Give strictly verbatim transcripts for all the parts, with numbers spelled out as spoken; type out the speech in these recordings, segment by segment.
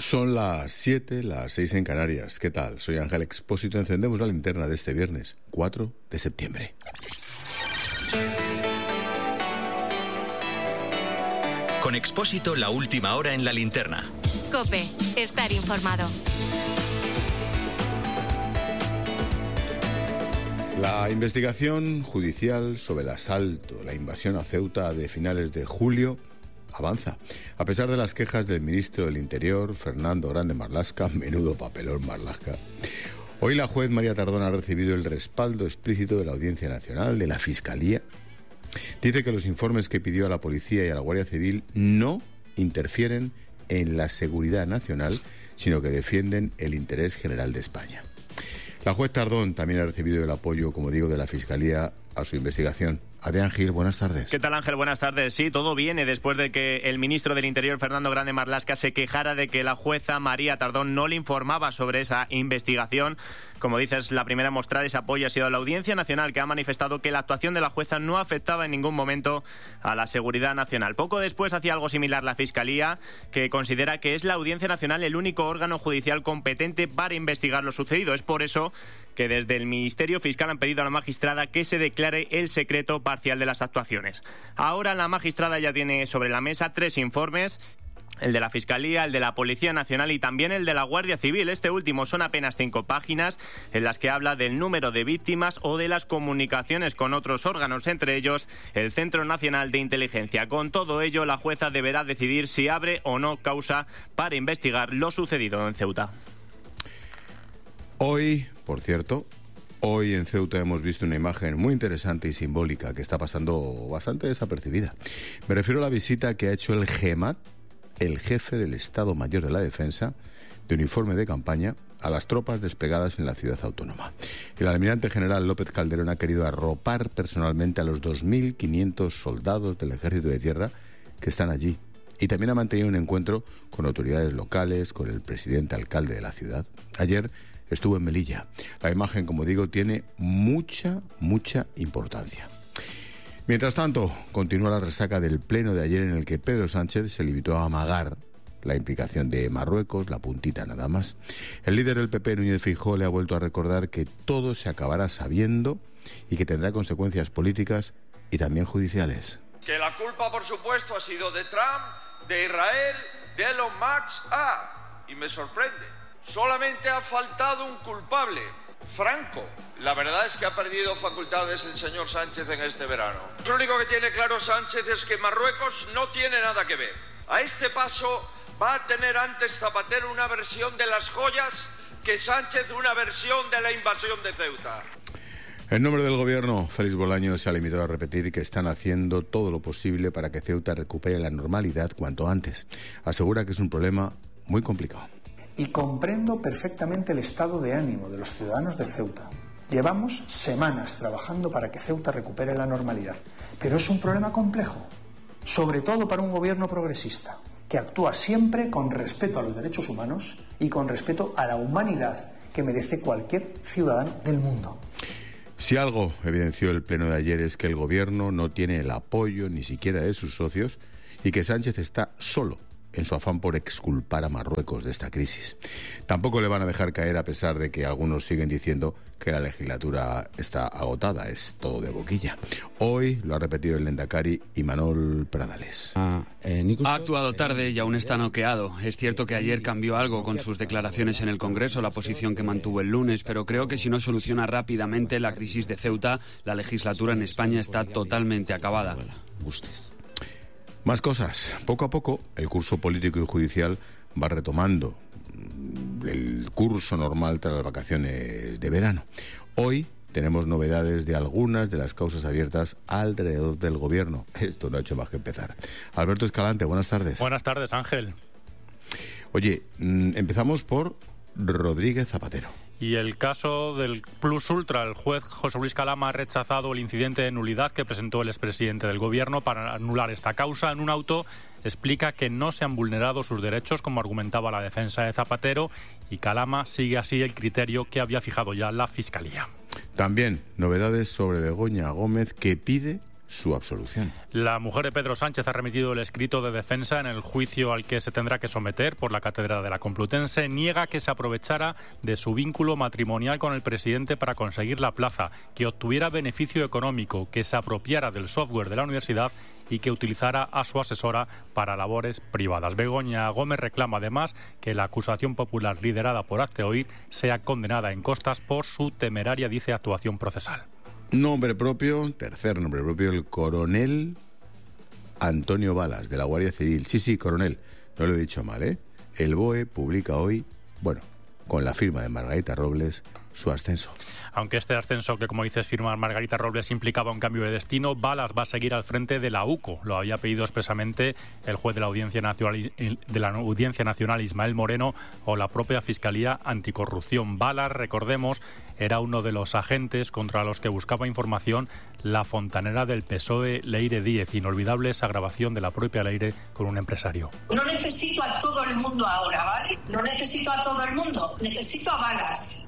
Son las siete, las seis en Canarias. ¿Qué tal? Soy Ángel Expósito. Encendemos la linterna de este viernes, cuatro de septiembre. Con Expósito, la última hora en la linterna. COPE, estar informado. La investigación judicial sobre el asalto, la invasión a Ceuta de finales de julio, avanza. A pesar de las quejas del ministro del Interior, Fernando Grande Marlaska, menudo papelón Marlaska. Hoy la juez María Tardón ha recibido el respaldo explícito de la Audiencia Nacional, de la Fiscalía. Dice que los informes que pidió a la Policía y a la Guardia Civil no interfieren en la seguridad nacional, sino que defienden el interés general de España. La juez Tardón también ha recibido el apoyo, como digo, de la Fiscalía a su investigación. Adrián Gil, buenas tardes. ¿Qué tal, Ángel? Buenas tardes. Sí, todo viene después de que el ministro del Interior, Fernando Grande Marlaska, se quejara de que la jueza María Tardón no le informaba sobre esa investigación. Como dices, la primera a mostrar ese apoyo ha sido la Audiencia Nacional, que ha manifestado que la actuación de la jueza no afectaba en ningún momento a la seguridad nacional. Poco después hacía algo similar la Fiscalía, que considera que es la Audiencia Nacional el único órgano judicial competente para investigar lo sucedido. Es por eso que desde el Ministerio Fiscal han pedido a la magistrada que se declare el secreto parcial de las actuaciones. Ahora la magistrada ya tiene sobre la mesa tres informes: el de la Fiscalía, el de la Policía Nacional y también el de la Guardia Civil. Este último son apenas cinco páginas en las que habla del número de víctimas o de las comunicaciones con otros órganos, entre ellos el Centro Nacional de Inteligencia. Con todo ello, la jueza deberá decidir si abre o no causa para investigar lo sucedido en Ceuta. Hoy, por cierto, hoy en Ceuta hemos visto una imagen muy interesante y simbólica que está pasando bastante desapercibida. Me refiero a la visita que ha hecho el GEMAT, el jefe del Estado Mayor de la Defensa, de uniforme de campaña, a las tropas desplegadas en la ciudad autónoma. El almirante general López Calderón ha querido arropar personalmente a los dos mil quinientos soldados del Ejército de Tierra que están allí. Y también ha mantenido un encuentro con autoridades locales, con el presidente alcalde de la ciudad. Ayer estuvo en Melilla. La imagen, como digo, tiene mucha, mucha importancia. Mientras tanto, continúa la resaca del pleno de ayer, en el que Pedro Sánchez se limitó a amagar la implicación de Marruecos, la puntita nada más. El líder del P P, Núñez Feijóo, le ha vuelto a recordar que todo se acabará sabiendo y que tendrá consecuencias políticas y también judiciales. Que la culpa, por supuesto, ha sido de Trump, de Israel, de Elon Musk. Ah, y me sorprende, solamente ha faltado un culpable: Franco. La verdad es que ha perdido facultades el señor Sánchez en este verano. Lo único que tiene claro Sánchez es que Marruecos no tiene nada que ver. A este paso va a tener antes Zapatero una versión de las joyas que Sánchez una versión de la invasión de Ceuta. En nombre del Gobierno, Félix Bolaños se ha limitado a repetir que están haciendo todo lo posible para que Ceuta recupere la normalidad cuanto antes. Asegura que es un problema muy complicado. Y comprendo perfectamente el estado de ánimo de los ciudadanos de Ceuta. Llevamos semanas trabajando para que Ceuta recupere la normalidad. Pero es un problema complejo, sobre todo para un gobierno progresista, que actúa siempre con respeto a los derechos humanos y con respeto a la humanidad que merece cualquier ciudadano del mundo. Si algo evidenció el pleno de ayer es que el Gobierno no tiene el apoyo ni siquiera de sus socios y que Sánchez está solo en su afán por exculpar a Marruecos de esta crisis. Tampoco le van a dejar caer, a pesar de que algunos siguen diciendo que la legislatura está agotada. Es todo de boquilla. Hoy lo ha repetido el Lehendakari Imanol Pradales. Ha actuado tarde y aún está noqueado. Es cierto que ayer cambió algo con sus declaraciones en el Congreso, la posición que mantuvo el lunes, pero creo que si no soluciona rápidamente la crisis de Ceuta, la legislatura en España está totalmente acabada. Más cosas. Poco a poco, el curso político y judicial va retomando el curso normal tras las vacaciones de verano. Hoy tenemos novedades de algunas de las causas abiertas alrededor del Gobierno. Esto no ha hecho más que empezar. Alberto Escalante, buenas tardes. Buenas tardes, Ángel. Oye, empezamos por Rodríguez Zapatero. Y el caso del Plus Ultra, el juez José Luis Calama ha rechazado el incidente de nulidad que presentó el expresidente del Gobierno para anular esta causa. En un auto explica que no se han vulnerado sus derechos, como argumentaba la defensa de Zapatero, y Calama sigue así el criterio que había fijado ya la Fiscalía. También novedades sobre Begoña Gómez, que pide su absolución. La mujer de Pedro Sánchez ha remitido el escrito de defensa en el juicio al que se tendrá que someter por la cátedra de la Complutense. Niega que se aprovechara de su vínculo matrimonial con el presidente para conseguir la plaza, que obtuviera beneficio económico, que se apropiara del software de la universidad y que utilizara a su asesora para labores privadas. Begoña Gómez reclama además que la acusación popular liderada por Hazte Oír sea condenada en costas por su temeraria, dice, actuación procesal. Nombre propio, tercer nombre propio, el coronel Antonio Balas, de la Guardia Civil. Sí, sí, coronel, no lo he dicho mal, ¿eh? El B O E publica hoy, bueno, con la firma de Margarita Robles, su ascenso. Aunque este ascenso que, como dices, firma Margarita Robles implicaba un cambio de destino, Balas va a seguir al frente de la U C O. Lo había pedido expresamente el juez de la Audiencia Nacional, de la Audiencia Nacional Ismael Moreno, o la propia Fiscalía Anticorrupción. Balas, recordemos, era uno de los agentes contra los que buscaba información la fontanera del P S O E, Leire Díez. Inolvidable esa grabación de la propia Leire con un empresario. No necesito a todo el mundo ahora, ¿vale? No necesito a todo el mundo, necesito a Balas.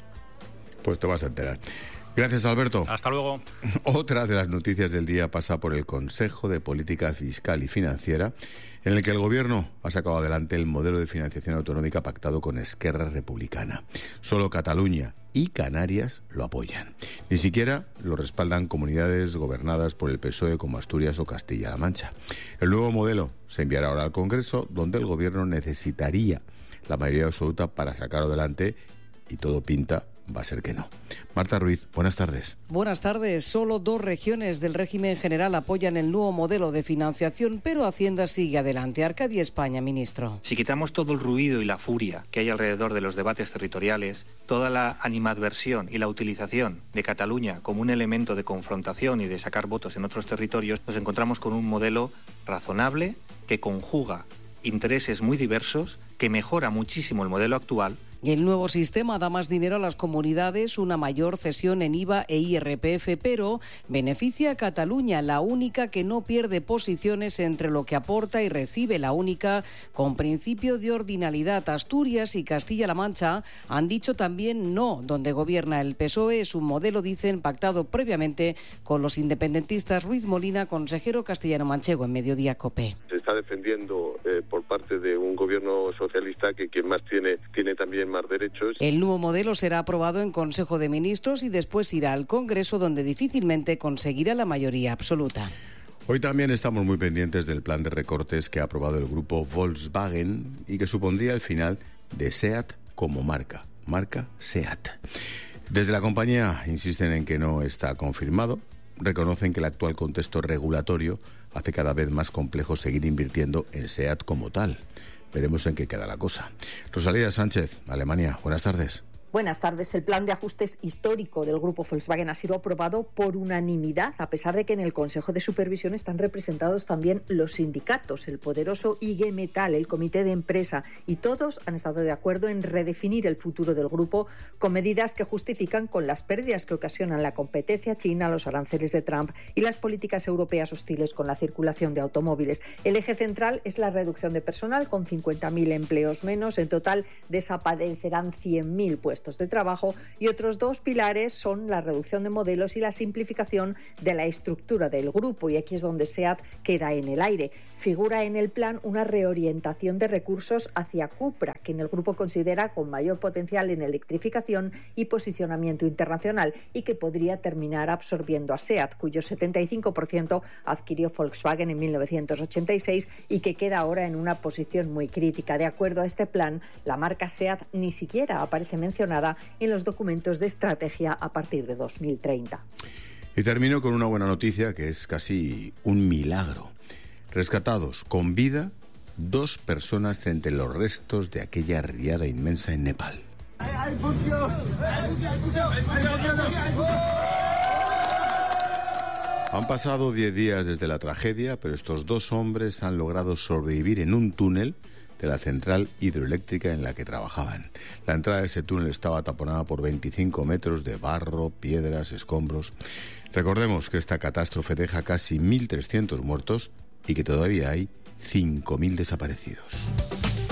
Pues te vas a enterar. Gracias, Alberto. Hasta luego. Otra de las noticias del día pasa por el Consejo de Política Fiscal y Financiera, en el que el Gobierno ha sacado adelante el modelo de financiación autonómica pactado con Esquerra Republicana. Solo Cataluña y Canarias lo apoyan. Ni siquiera lo respaldan comunidades gobernadas por el P S O E como Asturias o Castilla-La Mancha. El nuevo modelo se enviará ahora al Congreso, donde el Gobierno necesitaría la mayoría absoluta para sacarlo adelante, y todo pinta va a ser que no. Marta Ruiz, buenas tardes. Buenas tardes. Solo dos regiones del régimen general apoyan el nuevo modelo de financiación, pero Hacienda sigue adelante. Arcadia España, ministro. Si quitamos todo el ruido y la furia que hay alrededor de los debates territoriales, toda la animadversión y la utilización de Cataluña como un elemento de confrontación y de sacar votos en otros territorios, nos encontramos con un modelo razonable que conjuga intereses muy diversos, que mejora muchísimo el modelo actual. El nuevo sistema da más dinero a las comunidades, una mayor cesión en I V A e I R P F, pero beneficia a Cataluña, la única que no pierde posiciones entre lo que aporta y recibe, la única con principio de ordinalidad. Asturias y Castilla-La Mancha han dicho también no. Donde gobierna el P S O E es un modelo, dicen, pactado previamente con los independentistas. Ruiz Molina, consejero castellano-manchego en Mediodía COPE. Se está defendiendo eh, por parte de un gobierno socialista que quien más tiene, tiene también más derechos. El nuevo modelo será aprobado en Consejo de Ministros y después irá al Congreso, donde difícilmente conseguirá la mayoría absoluta. Hoy también estamos muy pendientes del plan de recortes que ha aprobado el grupo Volkswagen y que supondría el final de SEAT como marca, marca SEAT. Desde la compañía insisten en que no está confirmado, reconocen que el actual contexto regulatorio hace cada vez más complejo seguir invirtiendo en SEAT como tal. Veremos en qué queda la cosa. Rosalía Sánchez, Alemania, buenas tardes. Buenas tardes. El plan de ajustes histórico del grupo Volkswagen ha sido aprobado por unanimidad, a pesar de que en el Consejo de Supervisión están representados también los sindicatos, el poderoso I G Metall, el comité de empresa, y todos han estado de acuerdo en redefinir el futuro del grupo con medidas que justifican con las pérdidas que ocasionan la competencia china, los aranceles de Trump y las políticas europeas hostiles con la circulación de automóviles. El eje central es la reducción de personal, con cincuenta mil empleos menos. En total desaparecerán cien mil puestos de trabajo, y otros dos pilares son la reducción de modelos y la simplificación de la estructura del grupo, y aquí es donde SEAT queda en el aire. Figura en el plan una reorientación de recursos hacia Cupra, que en el grupo considera con mayor potencial en electrificación y posicionamiento internacional, y que podría terminar absorbiendo a SEAT, cuyo setenta y cinco por ciento adquirió Volkswagen en mil novecientos ochenta y seis y que queda ahora en una posición muy crítica. De acuerdo a este plan, la marca SEAT ni siquiera aparece mencionada en los documentos de estrategia a partir de dos mil treinta. Y termino con una buena noticia que es casi un milagro. Rescatados con vida dos personas entre los restos de aquella riada inmensa en Nepal. Han pasado diez días desde la tragedia, pero estos dos hombres han logrado sobrevivir en un túnel de la central hidroeléctrica en la que trabajaban. La entrada de ese túnel estaba taponada por veinticinco metros de barro, piedras, escombros. Recordemos que esta catástrofe deja casi mil trescientos muertos y que todavía hay cinco mil desaparecidos.